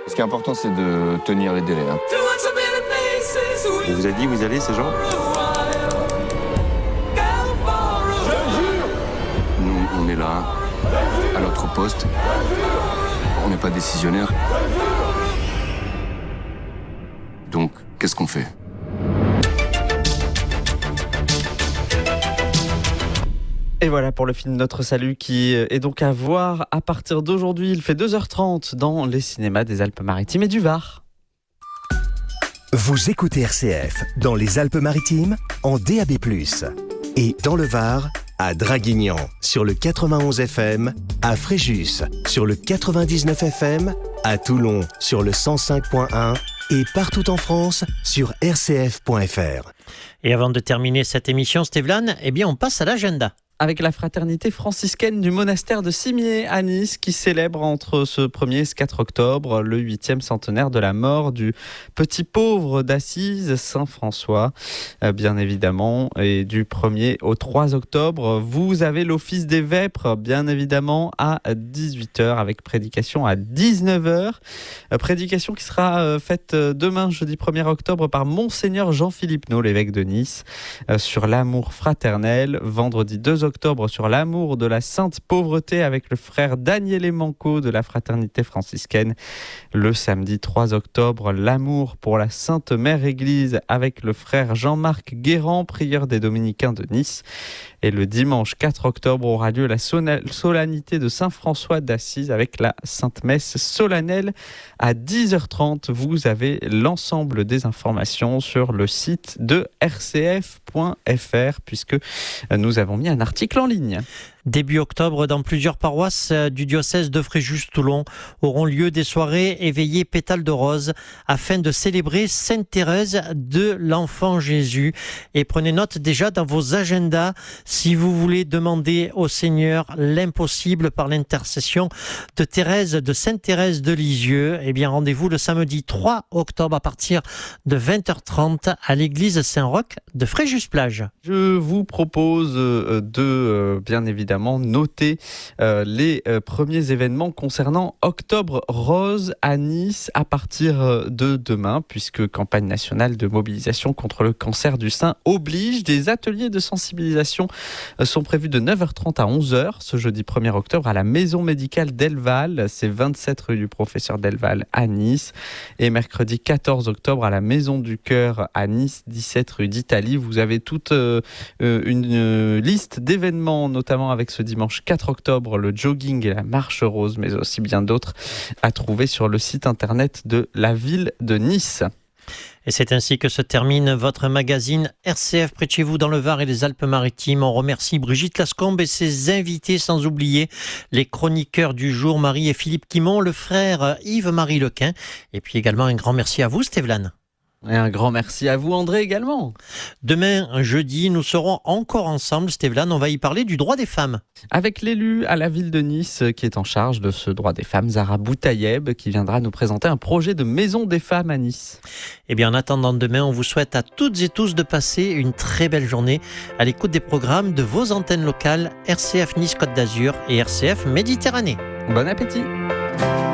Ce qui est important, c'est de tenir les délais. On vous a dit où ils allaient, ces gens ? Nous, on est là, à notre poste. On n'est pas décisionnaire. Donc, qu'est-ce qu'on fait ? Et voilà pour le film Notre Salut qui est donc à voir à partir d'aujourd'hui. Il fait 2h30 dans les cinémas des Alpes-Maritimes et du Var. Vous écoutez RCF dans les Alpes-Maritimes en DAB+. Et dans le Var, à Draguignan sur le 91 FM, à Fréjus sur le 99 FM, à Toulon sur le 105.1 et partout en France sur rcf.fr. Et avant de terminer cette émission, Stéphane, on passe à l'agenda. Avec la fraternité franciscaine du monastère de Cimier à Nice qui célèbre entre ce 1er et ce 4 octobre le 8e centenaire de la mort du petit pauvre d'Assise, Saint François, bien évidemment. Et du 1er au 3 octobre, vous avez l'office des vêpres, bien évidemment, à 18h avec prédication à 19h. Prédication qui sera faite demain, jeudi 1er octobre, par Monseigneur Jean-Philippe Naud, l'évêque de Nice, sur l'amour fraternel. Vendredi 2 octobre sur l'amour de la sainte pauvreté avec le frère Daniele Manco de la fraternité franciscaine. Le samedi 3 octobre, l'amour pour la Sainte Mère Église avec le frère Jean-Marc Guérand, prieur des Dominicains de Nice. Et le dimanche 4 octobre aura lieu la solennité de Saint François d'Assise avec la Sainte Messe solennelle à 10h30. Vous avez l'ensemble des informations sur le site de rcf.fr puisque nous avons mis un article en ligne. Début octobre, dans plusieurs paroisses du diocèse de Fréjus-Toulon auront lieu des soirées éveillées pétales de rose afin de célébrer Sainte Thérèse de l'Enfant Jésus. Et prenez note déjà dans vos agendas si vous voulez demander au Seigneur l'impossible par l'intercession de Thérèse, de Sainte Thérèse de Lisieux. Rendez-vous le samedi 3 octobre à partir de 20h30 à l'église Saint-Roch de Fréjus-Plage. Je vous propose de bien évidemment noter les premiers événements concernant Octobre Rose à Nice à partir de demain, puisque campagne nationale de mobilisation contre le cancer du sein oblige. Des ateliers de sensibilisation sont prévus de 9h30 à 11h ce jeudi 1er octobre à la maison médicale d'Elval, c'est 27 rue du Professeur Delval à Nice, et mercredi 14 octobre à la Maison du Cœur à Nice, 17 rue d'Italie. Vous avez toute une liste d'événements, notamment avec ce dimanche 4 octobre, le jogging et la marche rose, mais aussi bien d'autres à trouver sur le site internet de la ville de Nice. Et c'est ainsi que se termine votre magazine RCF près de chez vous dans le Var et les Alpes-Maritimes. On remercie Brigitte Lascombe et ses invités, sans oublier les chroniqueurs du jour, Marie et Philippe Quimon, le frère Yves-Marie Lequin. Et puis également un grand merci à vous, Stéphane. Et un grand merci à vous, André, également. Demain, jeudi, nous serons encore ensemble, Stéphane. On va y parler du droit des femmes. Avec l'élu à la ville de Nice qui est en charge de ce droit des femmes, Zara Boutayeb, qui viendra nous présenter un projet de maison des femmes à Nice. En attendant demain, on vous souhaite à toutes et tous de passer une très belle journée à l'écoute des programmes de vos antennes locales RCF Nice Côte d'Azur et RCF Méditerranée. Bon appétit.